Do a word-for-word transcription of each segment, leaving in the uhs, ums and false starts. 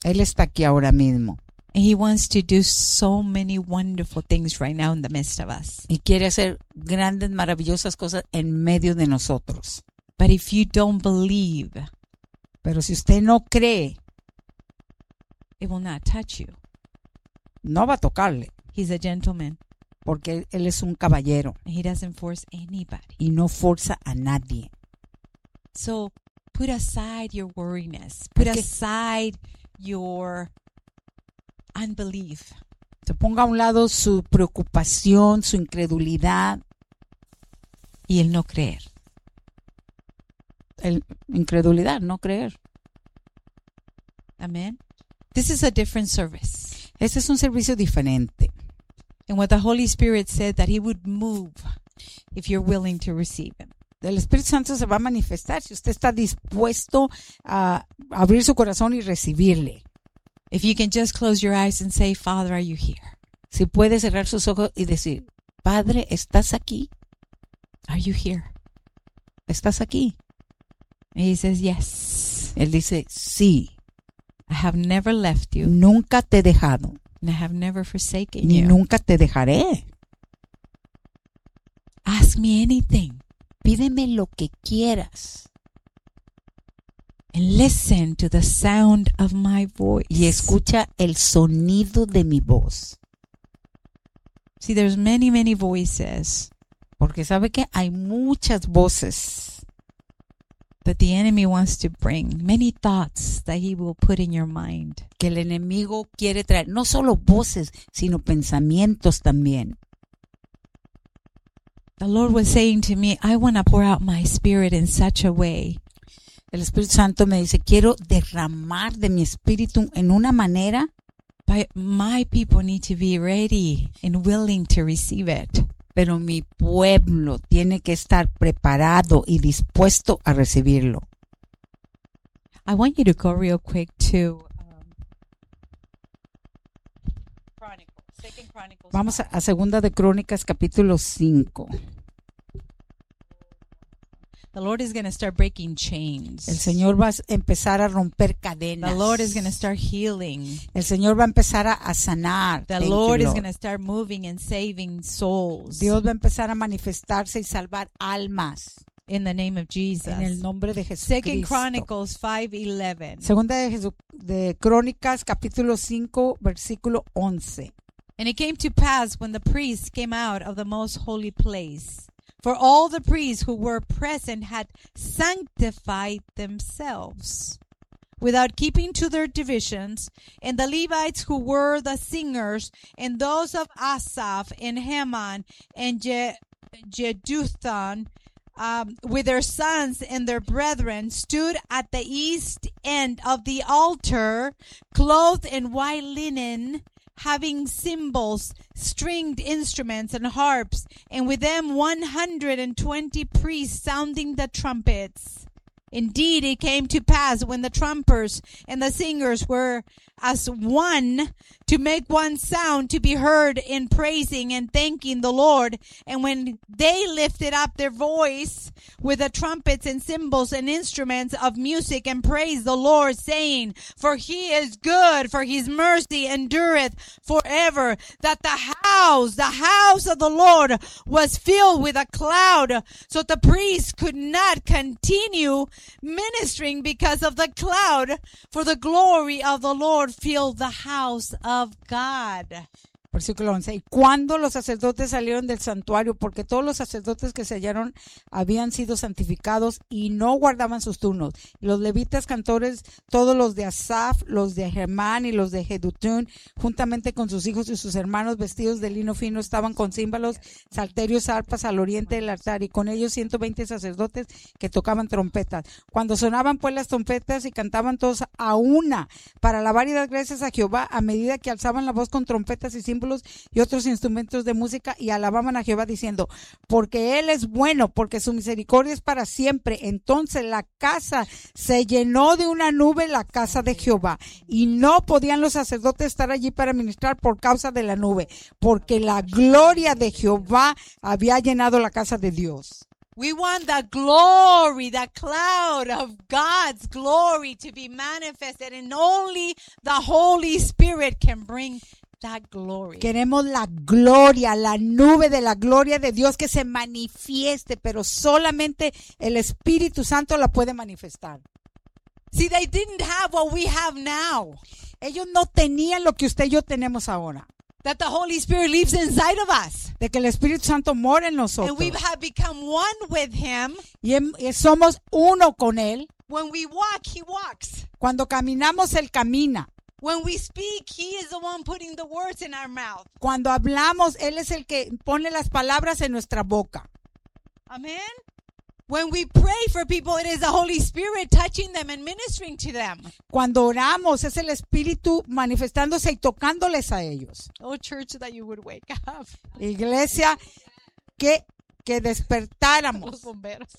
Él está aquí ahora mismo. And he wants to do so many wonderful things right now in the midst of us. Y quiere hacer grandes, maravillosas cosas en medio de nosotros. But if you don't believe, Pero si usted no cree, it will not touch you. no va a tocarle. He's a gentleman. Porque Él es un caballero. And he doesn't force anybody. Y no forza a nadie. So put aside your worriness. Put Okay. aside your unbelief. Se ponga a un lado su preocupación, su incredulidad. Y el no creer. El, incredulidad, no creer. Amen. This is a different service. Este es un servicio diferente. And what the Holy Spirit said that he would move if you're willing to receive him. El Espíritu Santo se va a manifestar si usted está dispuesto a abrir su corazón y recibirle. If you can just close your eyes and say, Father, are you here? Si puede cerrar sus ojos y decir, Padre, ¿estás aquí? Are you here? ¿Estás aquí? And he says, yes. Él dice, sí, I have never left you. nunca te he dejado, And I have never forsaken ni you. nunca te dejaré. Ask me anything. Pídeme lo que quieras And listen to the sound of my voice. y escucha el sonido de mi voz. See, there's many, many voices Porque sabe que hay muchas voces that the enemy wants to bring. Many thoughts that he will put in your mind. que el enemigo quiere traer. No solo voces, sino pensamientos también. The Lord was saying to me, I want to pour out my spirit in such a way El Espíritu Santo me dice, quiero derramar de mi espíritu en una manera, but my people need to be ready and willing to receive it. pero mi pueblo tiene que estar preparado y dispuesto a recibirlo. I want you to go real quick to um, Chronicles, Second Chronicles. Vamos a, a Segunda de Crónicas, capítulo cinco. The Lord is going to start breaking chains. El Señor va a empezar a romper cadenas. The Lord is going to start healing. El Señor va a empezar a, a sanar. The Thank you, Lord is Lord. going to start moving and saving souls. Dios va a empezar a manifestarse y salvar almas In the name of Jesus. en el nombre de Second Jesucristo. Chronicles five eleven. Segunda de, Jesu- de Crónicas, capítulo cinco, versículo once. And it came to pass when the priests came out of the most holy place, for all the priests who were present had sanctified themselves without keeping to their divisions, and the Levites who were the singers, and those of Asaph and Heman and Je- Jeduthun, um, with their sons and their brethren, stood at the east end of the altar, clothed in white linen, having cymbals, stringed instruments, and harps, and with them one hundred and twenty priests sounding the trumpets. Indeed, it came to pass when the trumpers and the singers were as one to make one sound to be heard in praising and thanking the Lord. And when they lifted up their voice with the trumpets and cymbals and instruments of music and praised the Lord, saying, For he is good, for his mercy endureth forever. That the house, the house of the Lord was filled with a cloud, so the priests could not continue ministering because of the cloud, for the glory of the Lord filled the house of God. Versículo once. Y cuando los sacerdotes salieron del santuario, porque todos los sacerdotes que se hallaron habían sido santificados y no guardaban sus turnos. Y los levitas cantores, todos los de Asaph, los de Germán y los de Jedutún, juntamente con sus hijos y sus hermanos vestidos de lino fino, estaban con címbalos, salterios, arpas al oriente del altar, y con ellos ciento veinte sacerdotes que tocaban trompetas. Cuando sonaban pues las trompetas y cantaban todos a una para alabar y dar gracias a Jehová, a medida que alzaban la voz con trompetas y símbolos y otros instrumentos de música, y alababan a Jehová diciendo, porque él es bueno, porque su misericordia es para siempre. Entonces la casa se llenó de una nube, la casa de Jehová, y no podían los sacerdotes estar allí para ministrar por causa de la nube, porque la gloria de Jehová había llenado la casa de Dios. We want the glory, the cloud of God's glory to be manifested, and only the Holy Spirit can bring that glory. Queremos la gloria, la nube de la gloria de Dios que se manifieste, pero solamente el Espíritu Santo la puede manifestar. See, they didn't have what we have now. Ellos no tenían lo que usted y yo tenemos ahora. That the Holy Spirit lives inside of us. De que el Espíritu Santo mora en nosotros. And we have become one with Him. Y, em- y somos uno con Él. When we walk, He walks. Cuando caminamos, Él camina. When we speak, He is the one putting the words in our mouth. Cuando hablamos, Él es el que pone las palabras en nuestra boca. Amen? When we pray for people, it is the Holy Spirit touching them and ministering to them. Cuando oramos, es el Espíritu manifestándose y tocándoles a ellos. Oh, church, that you would wake up. Iglesia, que, que Los despertáramos. bomberos.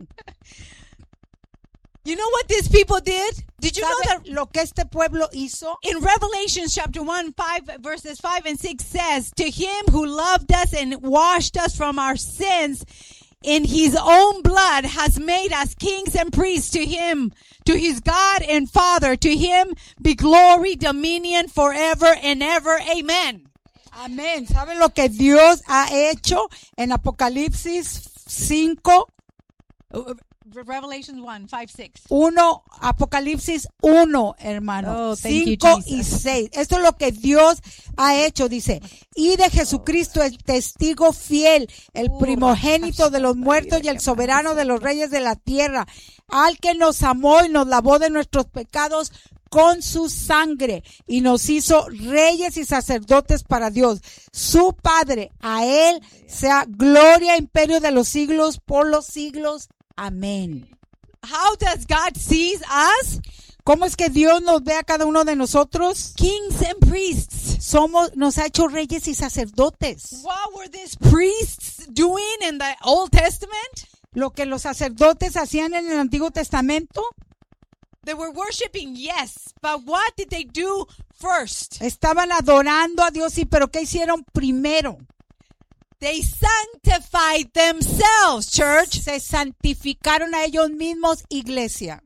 You know what these people did? Did you know ¿Sabe that lo que este pueblo hizo? in Revelation chapter one, five, verses five and six says, to Him who loved us and washed us from our sins in His own blood has made us kings and priests to Him, to His God and Father. To Him be glory, dominion forever and ever. Amen. Amén. ¿Saben lo que Dios ha hecho en Apocalipsis cinco? Revelation one, five, six. uno, Apocalipsis uno, hermano. Oh, thank you, cinco Jesus. y seis. Esto es lo que Dios ha hecho, dice. Y de Jesucristo, el testigo fiel, el Oh, primogénito de los muertos y el soberano de los reyes de la tierra, al que nos amó y nos lavó de nuestros pecados con su sangre y nos hizo reyes y sacerdotes para Dios, su Padre. A Él sea gloria, imperio de los siglos, por los siglos. Amén. How does God see us? ¿Cómo es que Dios nos ve a cada uno de nosotros? Kings and priests. Somos, nos ha hecho reyes y sacerdotes. What were these priests doing in the Old Testament? Lo que los sacerdotes hacían en el Antiguo Testamento, They were worshiping, yes, but what did they do first? estaban adorando a Dios, sí, pero ¿qué hicieron primero? They sanctified themselves, church. Se santificaron a ellos mismos, iglesia.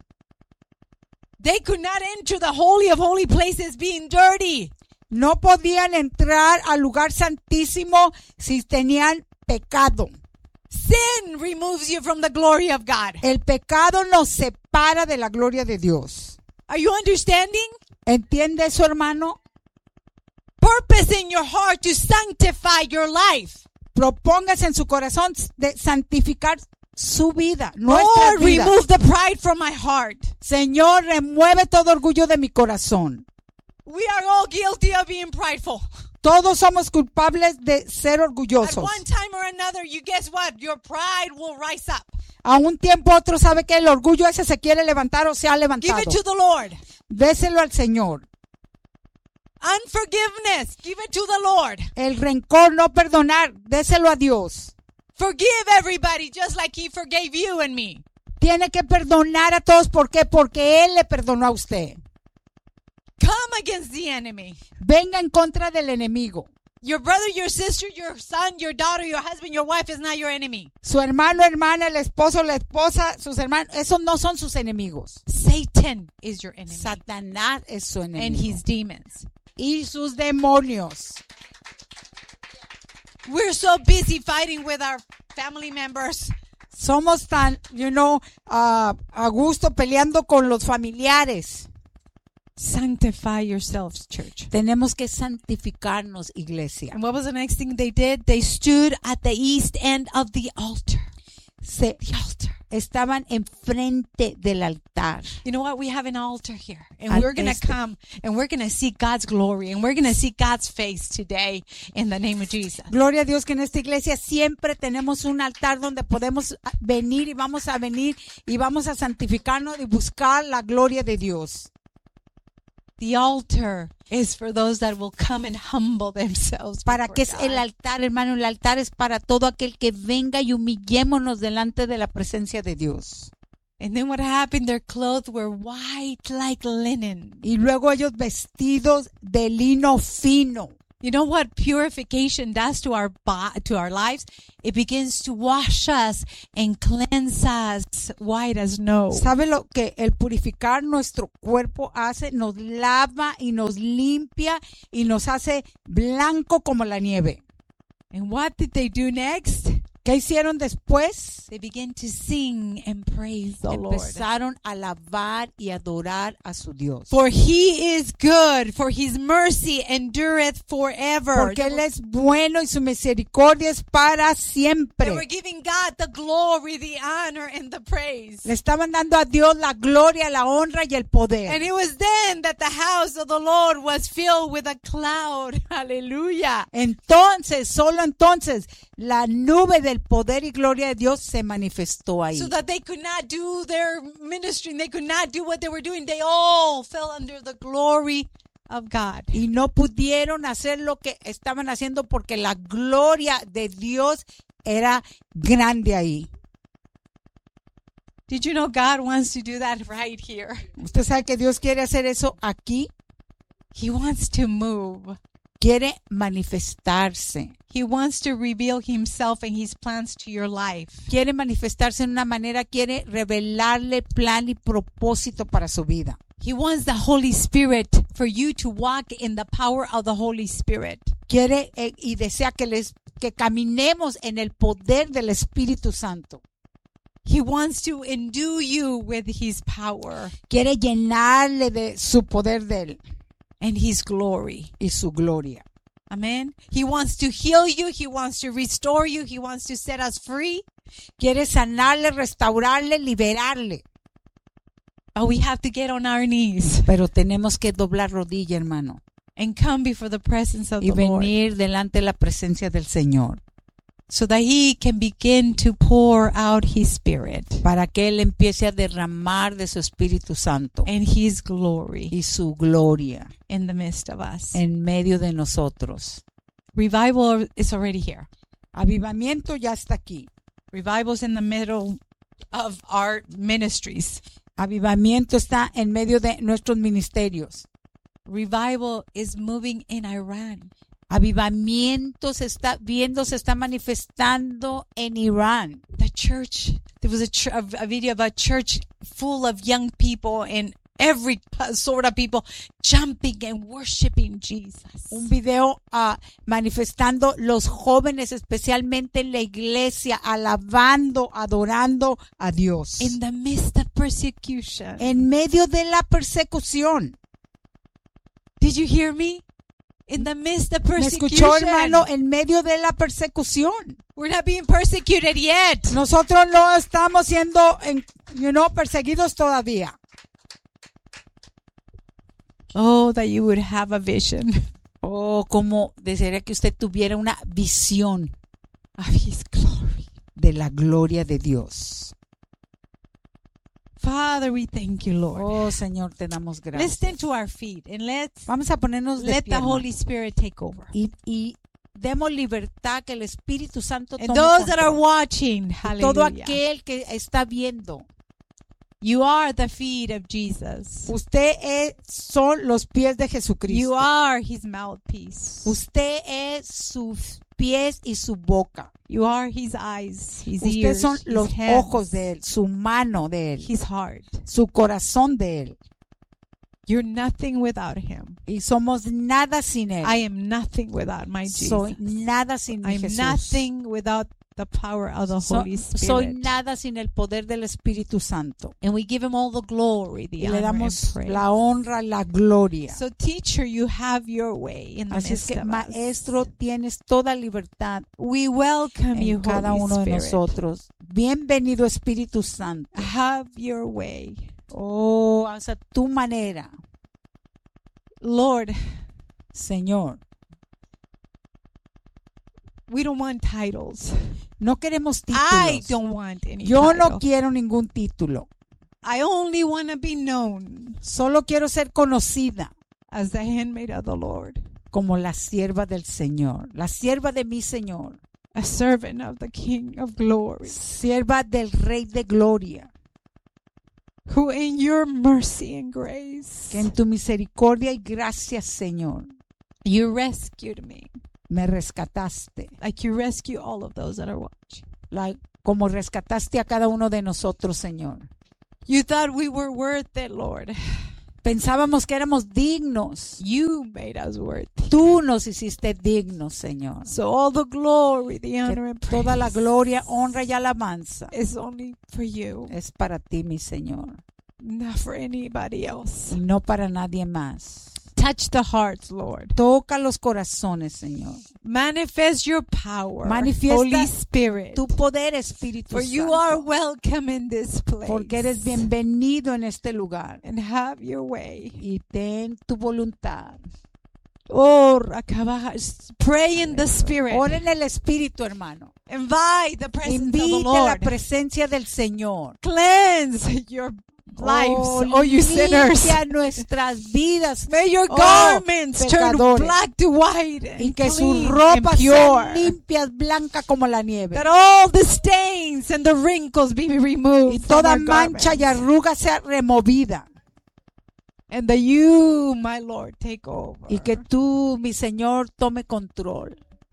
They could not enter the holy of holy places being dirty. No podían entrar al lugar santísimo si tenían pecado. Sin removes you from the glory of God. El pecado nos separa de la gloria de Dios. Are you understanding? ¿Entiende eso, hermano? Purpose in your heart to sanctify your life. Propóngase en su corazón de santificar su vida, nuestra Lord, vida. remove the pride from my heart. Señor, remueve todo orgullo de mi corazón. We are all guilty of being prideful. Todos somos culpables de ser At orgullosos. one time or another, you guess what? Your pride will rise up. A un tiempo otro sabe que el orgullo ese se quiere levantar o se ha Give levantado. it to the Lord. Déselo al Señor. Unforgiveness, give it to the Lord. El rencor, no perdonar, déselo a Dios. Forgive everybody just like He forgave you and me. Tiene que perdonar a todos. ¿Por qué? Porque Él le perdonó a usted. Come against the enemy. Venga en contra del enemigo. Your brother, your sister, your son, your daughter, your husband, your wife is not your enemy. Su hermano, hermana, el esposo, la esposa, sus hermanos, esos no son sus enemigos. Satan is your enemy. Satanás es su And enemigo. his demons. Y sus demonios. We're so busy fighting with our family members. Somos tan, you know, ah, a gusto peleando con los familiares. Sanctify yourselves, church. Tenemos que santificarnos, iglesia. And what was the next thing they did? They stood at the east end of the altar. Se, estaban enfrente del altar. You know what? We have an altar here. And Al we're going to este. come and we're going to see God's glory. And we're going to see God's face today in the name of Jesus. Gloria a Dios que en esta iglesia siempre tenemos un altar donde podemos venir y vamos a venir y vamos a santificarnos y buscar la gloria de Dios. The altar is for those that will come and humble themselves. ¿Para before qué es el God. altar, hermano? El altar es para todo aquel que venga y humillémonos delante de la presencia de Dios. And then what happened? Their clothes were white like linen. Y luego ellos vestidos de lino fino. You know what purification does to our bo- to our lives? It begins to wash us and cleanse us white as snow. ¿Sabe lo que el purificar nuestro cuerpo hace? Nos lava y nos limpia y nos hace blanco como la nieve. And what did they do next? ¿Qué hicieron después? They began to sing and praise the Lord. Empezaron a alabar y adorar a su Dios. For he is good, for his mercy endureth forever. Porque Él es bueno y su misericordia es para They siempre. were giving God the glory, the honor, and the praise. Le estaban dando a Dios la gloria, la honra y el And poder. it was then that the house of the Lord was filled with a cloud. Hallelujah. Entonces, solo entonces, la nube del poder y gloria de Dios se manifestó ahí. So that they could not do their ministry, and they could not do what they were doing. They all fell under the glory of God. Y no pudieron hacer lo que estaban haciendo porque la gloria de Dios era grande ahí. Did you know God wants to do that right here? Usted sabe que Dios quiere hacer eso aquí. He wants to move. Quiere manifestarse. He wants to reveal himself and his plans to your life. Quiere manifestarse en una manera, quiere revelarle plan y propósito para su vida. He wants the Holy Spirit for you to walk in the power of the Holy Spirit. Quiere eh, y desea que les que caminemos en el poder del Espíritu Santo. He wants to endue you with his power Quiere llenarle de su poder de él and his glory. y su gloria. Amen. He wants to heal you. He wants to restore you. He wants to set us free. Quiere sanarle, restaurarle, liberarle. But we have to get on our knees Pero tenemos que doblar rodilla, hermano, and come before the presence of y the Lord venir delante de la presencia del Señor so that he can begin to pour out his spirit para que Él empiece a derramar de su Espíritu Santo and his glory y su gloria in the midst of us. en medio de nosotros. Revival is already here. Avivamiento ya está aquí. Revival's in the middle of our ministries. Avivamiento está en medio de nuestros ministerios. Revival is moving in Iran. Avivamiento se está viendo, se está manifestando en Irán. The church, there was a, ch- a video of a church full of young people and every sort of people jumping and worshiping Jesus. Un video uh, manifestando los jóvenes, especialmente en la iglesia, alabando, adorando a Dios. In the midst of persecution. En medio de la persecución. Did you hear me? In the midst of ¿Me persecution. escuchó, hermano? En medio de la persecución. We're not being persecuted yet. Nosotros no estamos siendo, en, you know, perseguidos todavía. Oh, that you would have a vision Oh, como desearía que usted tuviera una visión of his glory. de la gloria de Dios. Father, we thank you, Lord. Oh, Señor, te damos Let's gracias. stand to our feet and let's Vamos a ponernos de let pie, the hermano, Holy Spirit take over. y, y demos libertad, que el Espíritu Santo And tome those that are control. watching, Todo hallelujah. aquel que está viendo, You are the feet of Jesus. usted es, son los pies de You Jesucristo. are his mouthpiece. Usted es sus pies y su boca. You are his eyes, his Ustedes ears, son his los hands, ojos de Él, su mano de Él, his heart. su corazón de Él. You're nothing without him. Y somos nada sin Él. I am nothing without my Jesus. Soy nada sin mi I'm Jesús. nothing without the power of the So- Holy Spirit. soy nada sin el poder del Espíritu Santo. And we give him all the glory, the Y le honor, and damos praise. la honra, la gloria. So, teacher, you have your way in the Así es midst que, of maestro, us. tienes toda libertad We welcome you, en cada Holy uno de Spirit. nosotros. Bienvenido, Espíritu Santo. Have your way. Oh, haz a tu manera, Lord, Señor. we don't want titles. No queremos I títulos. don't want any Yo no title. quiero ningún título. I only want to be known Solo quiero ser conocida as the handmaid of the Lord, como la sierva del Señor, la sierva de mi Señor, a servant of the King of glory, sierva del Rey de Gloria, who in your mercy and grace que en tu misericordia y gracia, Señor, You rescued me. Me rescataste. Like you rescue all of those that are watching. La- como rescataste a cada uno de nosotros, Señor. You thought we were worth it, Lord. Pensábamos que éramos dignos. You made us worth it. Tú nos hiciste dignos, Señor. So all the glory, the honor, Que and praise toda la gloria, honra y alabanza is only for you, es para ti, mi Señor, not for anybody else. y no para nadie más. Touch the hearts, Lord. Toca los corazones, Señor. Manifest your power, Manifiesta Holy Spirit. Tu poder, Espíritu For you Santo, are welcome in this place. porque eres bienvenido en este lugar. And have your way. Y ten tu voluntad. Oh, Rakabaha. Pray in the Spirit. Ora en el Espíritu, hermano. Invite the presence of the Invite la Lord. presencia del Señor. Cleanse your lives, Oh, oh you sinners. limpia nuestras vidas. May your Oh, garments turn pecadores. black to white Y and que sus clean and ropas sean pure. limpias, blancas como la nieve. That all the stains and the wrinkles be removed Y from toda our mancha y garments. arruga sea removida. And that you, my Lord, take over. Y que tú, mi Señor, tome control.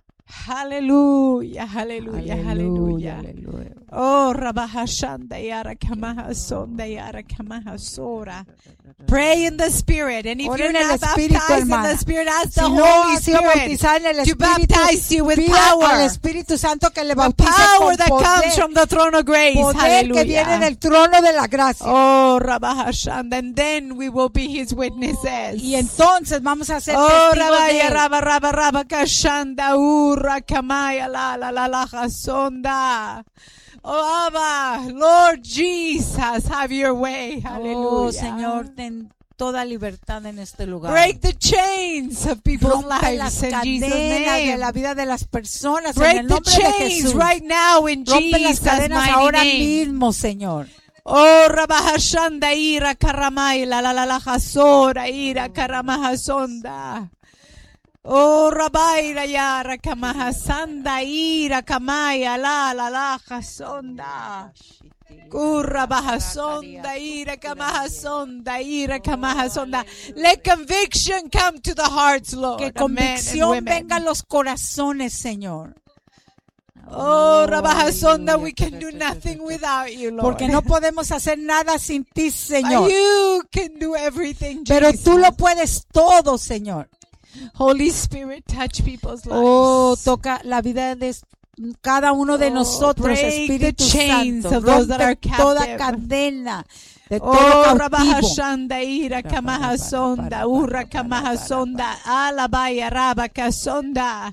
Hallelujah, hallelujah, hallelujah. aleluya. Oh, Rabahashanda Yara Kamaha Sonda Yara Kamaha Sora. Pray in the Spirit. And if Ora you're en el not Espíritu, baptized in hermana. the Spirit, ask Si the no Holy ha sido Spirit bautizada en el to Espíritu, baptize you with pida al power. Espíritu Santo que le The bautice power con that comes poder, from the throne of grace. poder que viene Hallelujah. del trono de la gracia. Oh, Rabahashanda. And then we will be His witnesses. Y entonces vamos a ser Oh, testigos de Rabaya, él. Rabba, Rabba, Rabba, Kashanda, Ura, Kamaya, La, La, La, La, Sonda. Oh, Abba, Lord Jesus, have your way. Hallelujah. Oh, Señor, ten toda libertad en este lugar. Break the chains of people's Rompe las lives in Jesus' cadenas de name. la vida de las personas en Break el the nombre de chains Jesús. right now in Rompe las Jesus' cadenas mighty ahora name. mismo, Señor. Oh, Rabahashanda, Ira, Karamay, La, La, La, La, Hasora, Ira, Karamahasonda. Oh, Rabaira, Yara, Kamahasanda, Ira, Kamaya, La, La, La, Hasonda. Kurra bahasonda, ira kamahasonda, ira kamahasonda. Let conviction come to the hearts, Lord. Que of men and convicción women. venga a los corazones, Señor. Oh, Rabahasonda, we can do nothing without you, Lord. Porque no podemos hacer nada sin ti, But Señor. you can do everything, Pero Jesus. tú lo puedes todo, Señor. Holy Spirit, touch people's lives. Oh, toca la vida de cada uno de Oh, nosotros, break Espíritu the chains Santo. of those that are Rompe toda captive. cadena de todo Oh, cautivo. Rabahashanda, ira kamahasonda, ura kamahasonda, alabaya rabakasonda.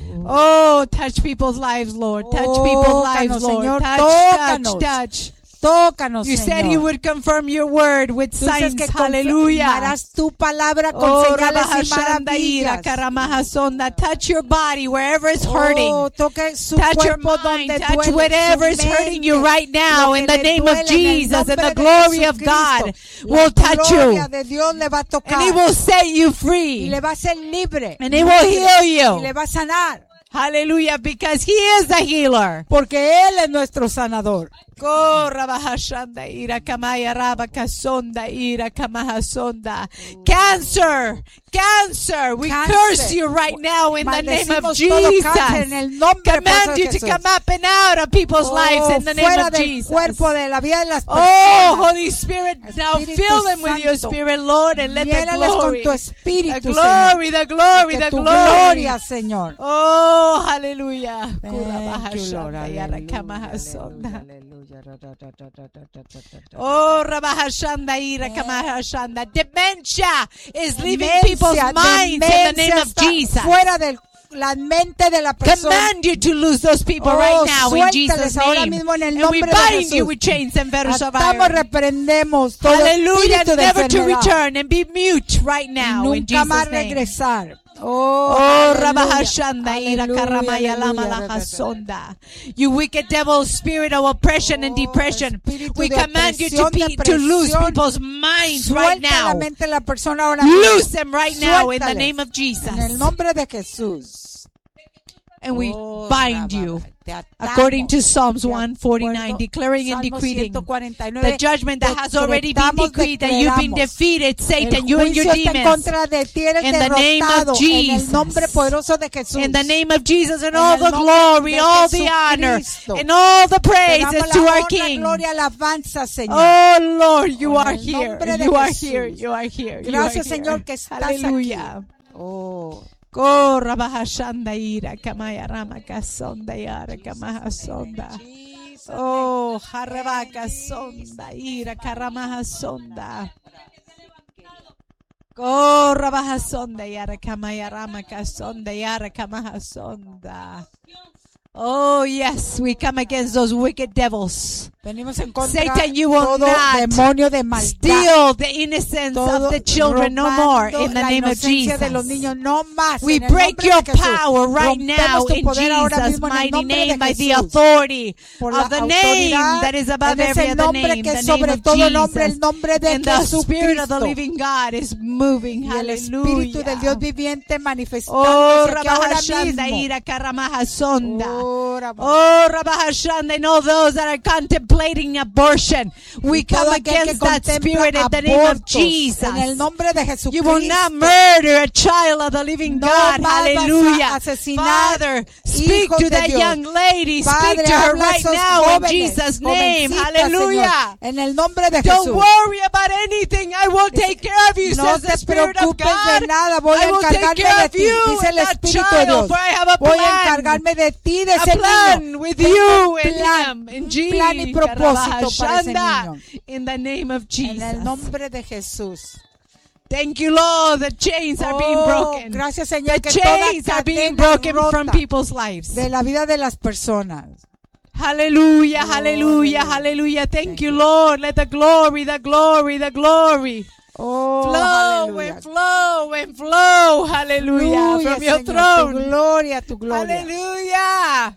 Oh, touch people's lives, Lord. Touch people's lives, Tócanos, Lord. Señor, Touch, tócanos. touch, touch. Tócanos, You said Señor. you would confirm your word with Tú dices signs. que Hallelujah. confirmarás tu palabra con Oh, señales y Rabahashanda, ira maravillas. karamahasonda. Touch your body wherever it's hurting. Oh, toque su Touch your cuerpo mind, donde touch duele, whatever su is hurting mente, you right now lo in que the le name duele, of Jesus, and en the el nombre de glory of God Jesucristo. will La touch you, gloria de Dios le va a tocar and He will set you y free, le va a hacer libre and He will heal y you. le va a sanar Hallelujah, because He is the healer. porque Él es nuestro sanador. Go rabahashanda ira kamaya rabakasonda ira kamahasonda. Cancer, cancer, we Cáncer. curse you right now in the name of Maldecimos todo Jesus. cáncer en el nombre Command you de to Jesús. come up and out of people's Oh, lives in the name fuera of del Jesus. cuerpo de la vida de las Oh, personas. Holy Spirit, now Espíritu fill them with your Santo. Spirit, Lord, and let the Llénalos con glory, tu the espíritu, glory, the glory, Señor. the Que tu glory. gloria, Señor. Oh, hallelujah. Thank you, Lord. Kurabahashanda Aleluya, yarakamahasonda. aleluya, aleluya. Oh, Rabahashanda irakamahashanda. Dementia is leaving Demencia, people's minds in the name demencia of está Jesus. fuera de la mente de la persona. Command you to lose those people Oh, right now in suéltales Jesus' ahora name. mismo en el And nombre we de bind Jesús. you with chains and fetters of Atamos, iron. reprendemos todo Hallelujah, espíritu de never to enfermedad. return and be mute right now in Nunca más Jesus' name. regresar. Oh, Oh, aleluya, Rabahashanda ira aleluya, karamaya lama aleluya. lahasonda. You wicked devil, spirit of oppression and Oh, depression. espíritu We de command you to, opresión, be, to lose depresión. people's minds right Suelta la now. mente de la persona ahora mismo. Loose them right now in the Suéltales. name of Jesus. En el nombre de Jesús. and we Oh, bind rababa, you. te atamos. According to Psalms De one forty-nine, acuerdo, declaring and Salmo decreting ciento cuarenta y nueve, the judgment that has already been decretamos, decreed, that you've been declaramos. defeated, Satan, El you and your juicio está en demons. contra de ti, eres In the name of derrotado en el Jesus. nombre poderoso de Jesús. In the name of Jesus, and En all el the nombre glory, de all the honor, Jesucristo. and all the Te praise damos is la to our honra, King. gloria, alabanza, Señor. Oh Lord, you En are el here. nombre de You are Jesús. here. You are here. You Gracias, are Señor, here. que estás Hallelujah. aquí. Oh, Korra bahashanda ira kamaya rama kasonda yara kamaha sonda. Oh, harabaka sonda ira karamaha sonda. Korra bahasonda yara kamaya rama kasonda yara kamaha sonda. Oh yes, we come against those wicked devils. venimos en contra Satan, you will todo not demonio de maldad. Steal the innocence Todo of the children no more robando in the la name of inocencia Jesus. de los niños, no más. We en el break nombre your de Jesús. power right Rompemos now tu in poder ahora Jesus' mismo en el mighty nombre de name by the Jesús. authority Por of la the name autoridad that is above en ese every other nombre name, que the es name sobre of todo nombre, Jesus. el nombre de And the Spirit of the Jesucristo. living God is moving. Y el Espíritu del Dios Hallelujah. viviente Oh, manifestándose aquí ahora Rabahashanda mismo. ira karamaha sonda. Oh, Rabba. Oh, Rabahashanda, and all those that are contemplating abortion, we Todo come aquel que against that contempla spirit in the name of abortos, Jesus. en el nombre de You will not Jesucristo. murder a child of the living No God. más vas a Hallelujah. asesinar Father, speak hijos to de that Dios. young lady. Padre, Speak to her habla a right esos now in jóvenes, Jesus' name. jovencitas, Hallelujah. Señor, en el nombre de Don't Jesús. worry about anything. I will take care of you, No says te the Spirit of preocupes God. de nada, voy I a will take encargarme care de of ti, you dice el and that Espíritu de child, Dios. for I have a Voy a plan. encargarme de ti, de A ese plan niño. with Tengo you un and plan, him. In un plan y propósito para ese niño. In the name of En el Jesus. nombre de Jesús. Thank you, Lord. The chains are being Oh, broken. gracias, Señor, The que toda chains are being cadena broken from rota people's lives. de la vida de las personas. Hallelujah, Oh, hallelujah, hallelujah. hallelujah. Thank, Thank you, you. Lord. Let the glory, the glory, the glory Oh, flow aleluya. and flow and flow. Hallelujah. Fluye, From your Señor, tu throne. gloria, tu gloria. Hallelujah.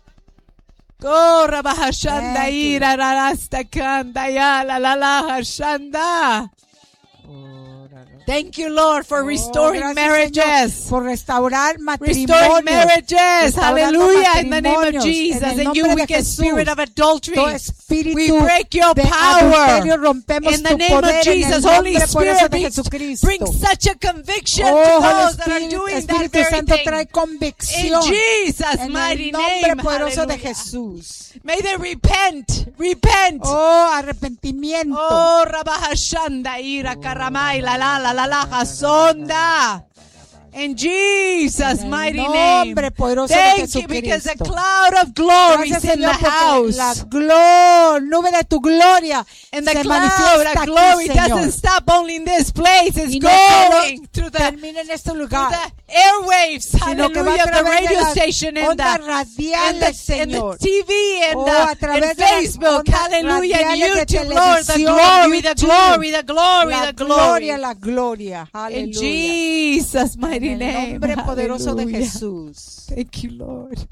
Korra bahashanda Thank you, ira rarasta kanda ya la la la hashanda. Thank you, Lord, for restoring Oh, gracias, marriages. Señor, por restaurar Restoring matrimonios. marriages. Restaurando Hallelujah. In the name of matrimonios. Jesus. En el And nombre you de wicked Jesús. spirit of adultery. Todo espíritu We break your de power. adulterio, rompemos In the tu name poder of Jesus. en el Holy nombre poderoso Spirit de brings, Jesucristo. brings such a conviction Oh, to Holy those that are Spirit, doing that Espíritu very Santo thing. trae In convicción Jesus' en mighty el nombre name. poderoso de Hallelujah. Jesús. May they repent. Repent. Oh, arrepentimiento. Oh, Rabahashanda ira karamai la la la la la hasonda. In Jesus' En el mighty nombre name. poderoso de Thank you because the Jesucristo. cloud of glory Gracias, is in the Señor, porque la house. glo- nube de tu gloria And the se cloud manifiesta of glory aquí, Señor. doesn't stop only in this place. It's Y no solo going through the, termina en este through lugar, the airwaves. sino que va a Hallelujah. The través de radio las station and ondas the, and radiales, the, and the Señor. T V and, Oh, the, a través and de las Facebook. ondas Hallelujah. And radiales de YouTube, Lord. The televisión, glory, the YouTube. glory, the glory, La the glory. gloria, la gloria. In Aleluya. Jesus' mighty En el name. nombre poderoso de Hallelujah. Jesús. Thank you, Lord.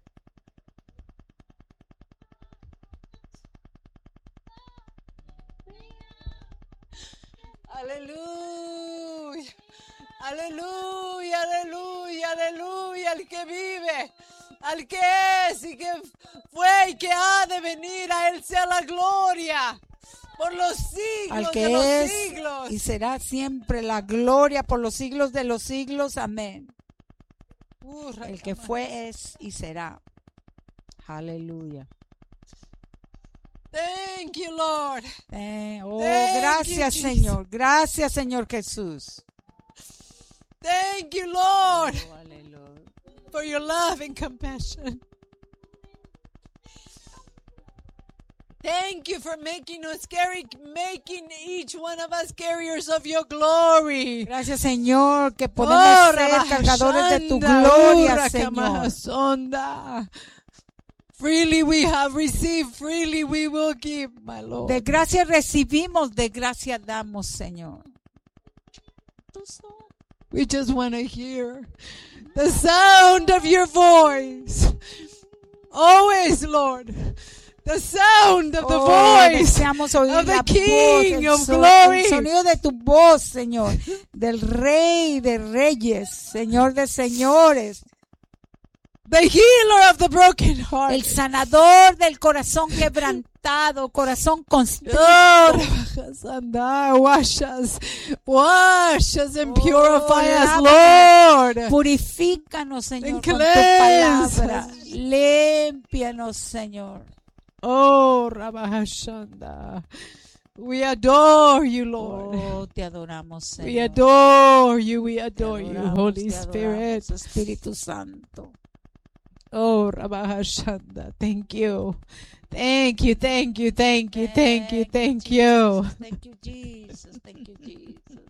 Aleluya. Aleluya, aleluya, aleluya. Al que vive, al que es y que fue y que ha de venir, a él sea la gloria por los siglos Al de que los es siglos. y será siempre la gloria por los siglos de los siglos. Amén. El que fue, es y será. Aleluya. Thank you, Lord. Eh, oh, Thank gracias, you, Señor. Gracias, Señor Jesús. Thank you, Lord, Oh, aleluya. for your love and compassion. Thank you for making us carry, making each one of us carriers of your glory. Gracias, Señor, que podemos Oh, ser cargadores de tu Rabashanda, gloria, Ura Señor. Kamahasonda. Freely we have received, freely we will give, my Lord. De gracia recibimos, de gracia damos, Señor. We just want to hear the sound of your voice. Always, Lord. The sound of the Oh, voice deseamos oír of the la King voz, of el, so- glory. el sonido de tu voz, Señor, del Rey de Reyes, Señor de Señores. the healer of the broken heart. el sanador del corazón quebrantado, corazón constricto. Oh, Rabajasanda, wash us, wash us and Oh, purify us, lávanos. Lord. Purifícanos, Señor, And con tu cleanse palabra. us. Límpianos, Señor. Oh, Rabajashanda. We adore you, Lord. Oh, te adoramos, Señor. We adore you, we Te adore you, adoramos, Holy te Spirit. adoramos, Espíritu Santo. Oh, Rabahashanda, thank you. Thank you, thank you, thank you, thank you, thank you. Jesus. Thank you, Jesus. Thank you, Jesus.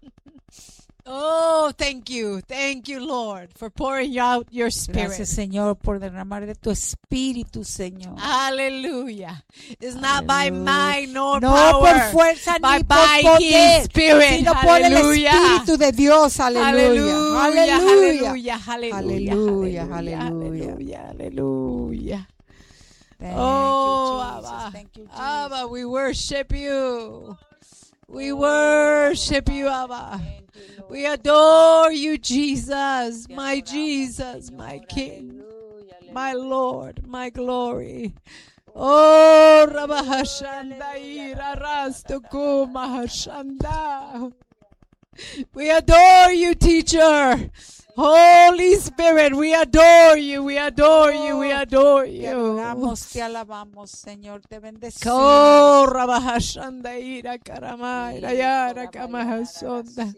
Oh, thank you, thank you, Lord, for pouring out your Spirit. Gracias, Señor, por derramar de tu Espíritu, Señor. Hallelujah. It's not by Aleluya. might nor No power, por fuerza but ni por by His poder, Spirit. sino por el Hallelujah. Espíritu de Dios. Aleluya. Hallelujah, Aleluya. hallelujah, hallelujah, Hallelujah, hallelujah, hallelujah. hallelujah. Thank Oh, you, Jesus. Abba, Thank you, Jesus. Abba, we worship you. We worship you, Abba. Thank you, Lord. We adore you, Jesus, Te my adoramos, Jesus, Señor. my King, Aleluya, my aleluya. Lord, my glory. Oh, Rabahashanda ira rastuku mahashanda. We adore you, teacher. Holy Spirit, we adore you, we adore you, we adore Te you. adoramos, te alabamos, Señor. Te bendecimos. Oh, Rabahashanda ira karama ira yara kamahasonda.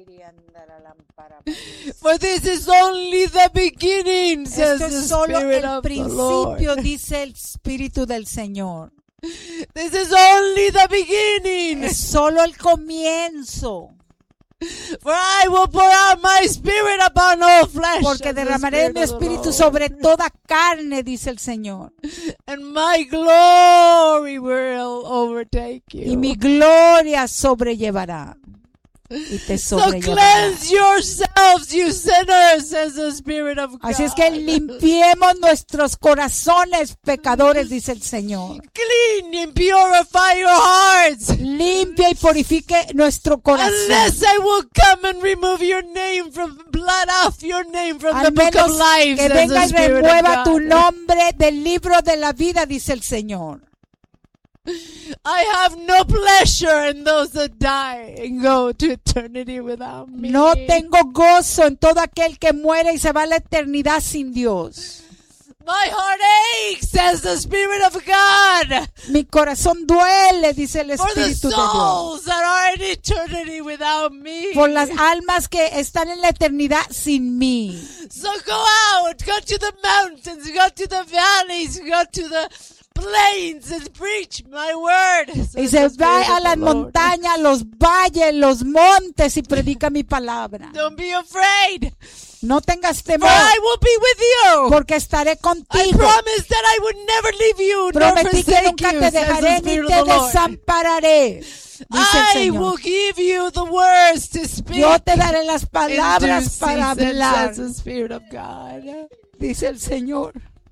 For this is only the beginning, says Esto the es solo Spirit el of the Lord. principio, dice el Espíritu del Señor. This is only the beginning. Es solo el comienzo. For I will pour out my Spirit upon all flesh. Porque says the derramaré Spirit mi of the espíritu Lord. sobre toda carne, dice el Señor. And my glory will overtake you. Y mi gloria sobrellevará. Y te So sobrellevará. cleanse yourselves, you sinners, says the Spirit of God. Así es que limpiemos nuestros corazones pecadores, dice el Señor. Clean and purify your hearts. Limpia y purifique nuestro corazón. Unless I will come and remove your name from blood off your name from the Al book menos of life, que says venga the y Spirit of remueva tu God. nombre del libro de la vida, dice el Señor. I have no pleasure in those that die and go to eternity without me. No tengo gozo en todo aquel que muere y se va a la eternidad sin Dios. My heart aches, says the Spirit of God, Mi corazón duele, dice el for the Espíritu de Dios, souls that are in eternity without me. por las almas que están en la eternidad sin mí. So go out, go to the mountains, go to the valleys, go to the plains and preach my word. Y says se the Spirit va a of las the Lord. montañas, los valles, los montes y predica mi palabra. Don't be afraid, No tengas for temor, I will be with you. porque estaré I contigo. promised that I would never leave you nor Prometí que forsake nunca you, te says the dejaré ni Spirit of te the Lord. desampararé, dice el I will Señor. give you the words to speak. Yo te daré las in due palabras para season, hablar, says the Spirit of God. dice el Señor.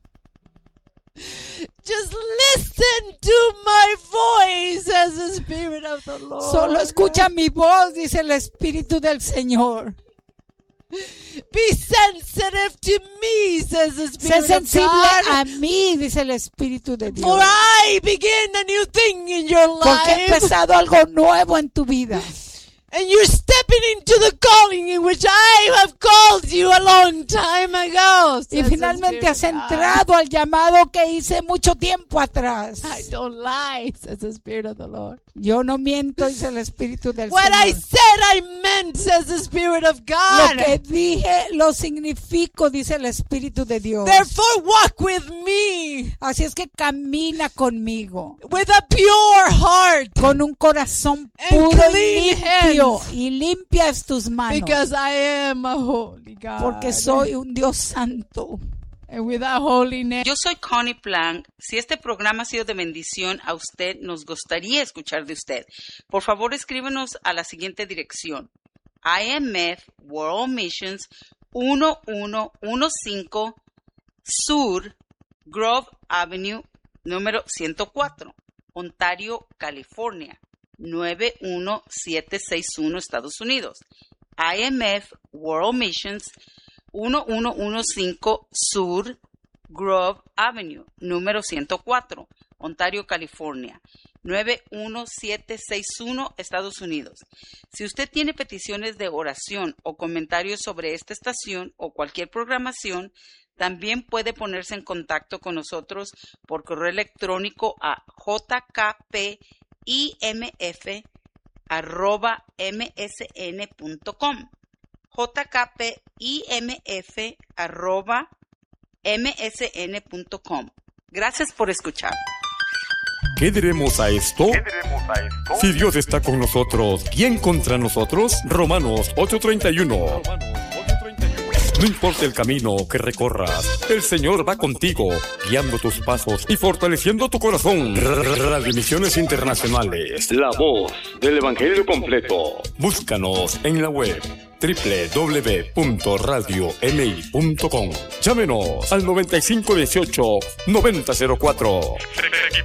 Just listen to my voice, says the Spirit of the Lord. Solo escucha mi voz, dice el Espíritu del Señor. Be sensitive to me, says the Sé Spirit of sensible God. a mí, dice el Espíritu de Dios. For I begin a new thing in your Porque he life. empezado algo nuevo en tu vida. And you're stepping into the calling in which I have called you a long time ago. Y says the finalmente Spirit has of God. entrado al llamado que hice mucho tiempo atrás. I don't lie, says the Spirit of the Lord. Yo no miento, dice el Espíritu del What I Señor. said I meant, says the Spirit of Lo God. que dije lo significo, dice el Espíritu de Dios. Therefore walk with me Así es que camina conmigo with a pure heart, con un corazón And puro y clean limpio, hands. y limpias tus manos, because I am a holy God. porque soy un Dios santo. And without holiness, Yo soy Connie Plank. Si este programa ha sido de bendición a usted, nos gustaría escuchar de usted. Por favor, escríbenos a la siguiente dirección: I M F World Missions uno uno uno cinco Sur Grove Avenue, número ciento cuatro, Ontario, California, nueve uno siete seis uno, Estados Unidos. I M F World Missions uno uno uno cinco Sur Grove Avenue, número ciento cuatro, Ontario, California, nueve uno siete seis uno, Estados Unidos. Si usted tiene peticiones de oración o comentarios sobre esta estación o cualquier programación, también puede ponerse en contacto con nosotros por correo electrónico a j k p i m f arroba m s n punto com. j k p i m f arroba m s n punto com. Gracias por escuchar. ¿Qué diremos a esto? ¿Qué diremos a esto? Si Dios está con nosotros, ¿quién contra nosotros? Romanos ocho treinta y uno. No importa el camino que recorras, el Señor va contigo, guiando tus pasos y fortaleciendo tu corazón. Radio Misiones Internacionales, la voz del Evangelio completo. Búscanos en la web doble u doble u doble u punto radio m i punto com. Llámenos al noventa y cinco dieciocho noventa cero cuatro.